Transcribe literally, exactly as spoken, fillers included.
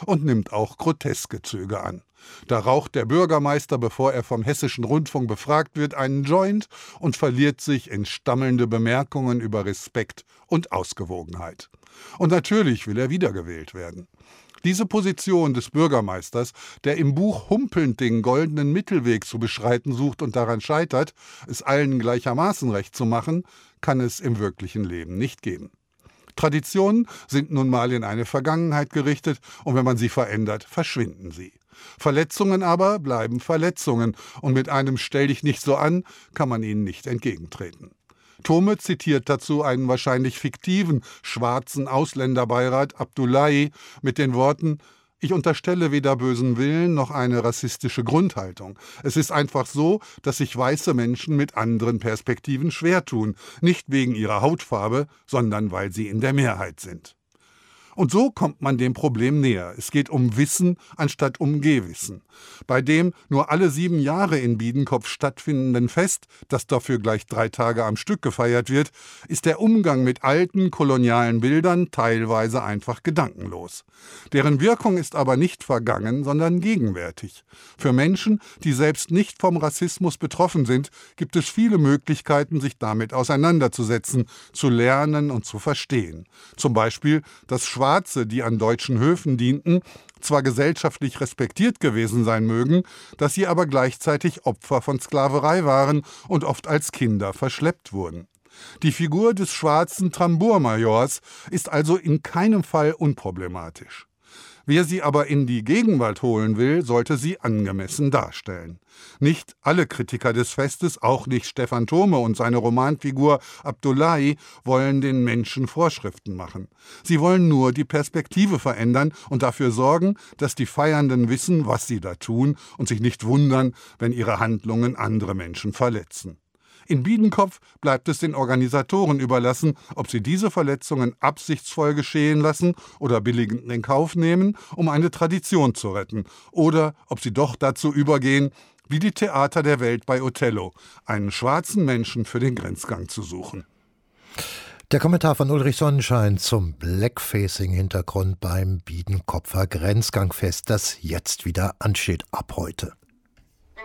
und nimmt auch groteske Züge an. Da raucht der Bürgermeister, bevor er vom Hessischen Rundfunk befragt wird, einen Joint und verliert sich in stammelnde Bemerkungen über Respekt und Ausgewogenheit. Und natürlich will er wiedergewählt werden. Diese Position des Bürgermeisters, der im Buch humpelnd den goldenen Mittelweg zu beschreiten sucht und daran scheitert, es allen gleichermaßen recht zu machen, kann es im wirklichen Leben nicht geben. Traditionen sind nun mal in eine Vergangenheit gerichtet und wenn man sie verändert, verschwinden sie. Verletzungen aber bleiben Verletzungen und mit einem Stell dich nicht so an, kann man ihnen nicht entgegentreten. Thome zitiert dazu einen wahrscheinlich fiktiven schwarzen Ausländerbeirat Abdullahi mit den Worten: Ich unterstelle weder bösen Willen noch eine rassistische Grundhaltung. Es ist einfach so, dass sich weiße Menschen mit anderen Perspektiven schwer tun, nicht wegen ihrer Hautfarbe, sondern weil sie in der Mehrheit sind. Und so kommt man dem Problem näher. Es geht um Wissen anstatt um Gewissen. Bei dem nur alle sieben Jahre in Biedenkopf stattfindenden Fest, das dafür gleich drei Tage am Stück gefeiert wird, ist der Umgang mit alten kolonialen Bildern teilweise einfach gedankenlos. Deren Wirkung ist aber nicht vergangen, sondern gegenwärtig. Für Menschen, die selbst nicht vom Rassismus betroffen sind, gibt es viele Möglichkeiten, sich damit auseinanderzusetzen, zu lernen und zu verstehen. Zum Beispiel, dass Schwarze, die an deutschen Höfen dienten, zwar gesellschaftlich respektiert gewesen sein mögen, dass sie aber gleichzeitig Opfer von Sklaverei waren und oft als Kinder verschleppt wurden. Die Figur des schwarzen Tambourmajors ist also in keinem Fall unproblematisch. Wer sie aber in die Gegenwart holen will, sollte sie angemessen darstellen. Nicht alle Kritiker des Festes, auch nicht Stefan Thome und seine Romanfigur Abdullahi, wollen den Menschen Vorschriften machen. Sie wollen nur die Perspektive verändern und dafür sorgen, dass die Feiernden wissen, was sie da tun und sich nicht wundern, wenn ihre Handlungen andere Menschen verletzen. In Biedenkopf bleibt es den Organisatoren überlassen, ob sie diese Verletzungen absichtsvoll geschehen lassen oder billigend in Kauf nehmen, um eine Tradition zu retten, oder ob sie doch dazu übergehen, wie die Theater der Welt bei Othello, einen schwarzen Menschen für den Grenzgang zu suchen. Der Kommentar von Ulrich Sonnenschein zum Blackfacing-Hintergrund beim Biedenkopfer Grenzgangfest, das jetzt wieder ansteht ab heute.